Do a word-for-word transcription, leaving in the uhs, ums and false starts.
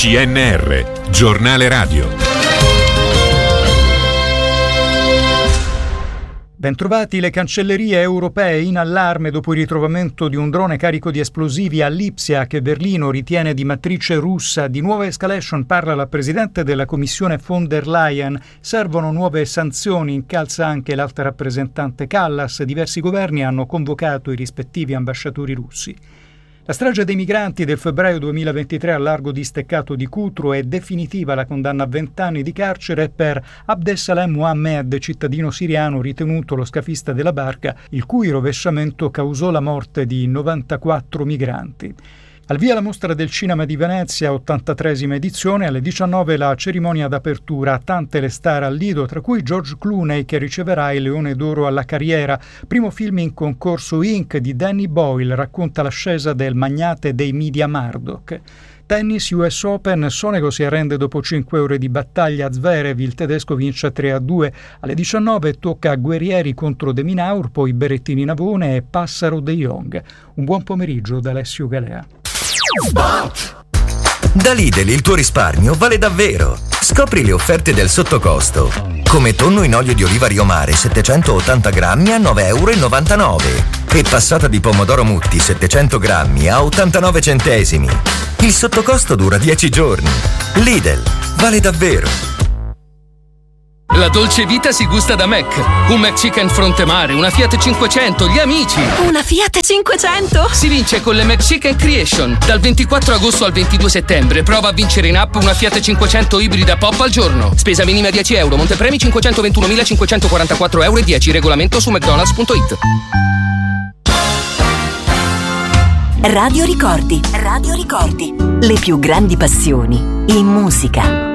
C N R, giornale radio. Bentrovati. Le cancellerie europee in allarme dopo il ritrovamento di un drone carico di esplosivi a Lipsia che Berlino ritiene di matrice russa. Di nuova escalation parla la presidente della Commissione von der Leyen. Servono nuove sanzioni, incalza anche l'alta rappresentante Kallas. Diversi governi hanno convocato i rispettivi ambasciatori russi. La strage dei migranti del febbraio duemilaventitré al largo di Steccato di Cutro è definitiva la condanna a vent'anni di carcere per Abdesalem Mohammed, cittadino siriano ritenuto lo scafista della barca, il cui rovesciamento causò la morte di novantaquattro migranti. Al via la Mostra del Cinema di Venezia, ottantatreesima edizione, alle diciannove la cerimonia d'apertura, tante le star al lido, tra cui George Clooney che riceverà il Leone d'Oro alla carriera. Primo film in concorso Inc di Danny Boyle, racconta l'ascesa del magnate dei media Murdoch. Tennis U S Open, Sonego si arrende dopo cinque ore di battaglia a Zverev, il tedesco vince tre a due. Alle diciannove tocca a Guerrieri contro De Minaur, poi Berrettini Navone e Passaro De Jong. Un buon pomeriggio da Alessio Galea. Da Lidl il tuo risparmio vale davvero. Scopri le offerte del sottocosto. Come tonno in olio di oliva Rio Mare settecentottanta grammi a nove e novantanove euro e passata di pomodoro Mutti settecento grammi a ottantanove centesimi. Il sottocosto dura dieci giorni. Lidl vale davvero. La dolce vita si gusta da Mac. Un McChicken fronte mare, una Fiat cinquecento, gli amici. Una Fiat cinquecento? Si vince con le McChicken Creation. Dal ventiquattro agosto al ventidue settembre prova a vincere in app una Fiat cinquecento ibrida pop al giorno. Spesa minima dieci euro, montepremi cinquecentoventunomilacinquecentoquarantaquattro euro e dieci. Regolamento su mcdonalds punto it. Radio Ricordi. Radio Ricordi. Le più grandi passioni in musica.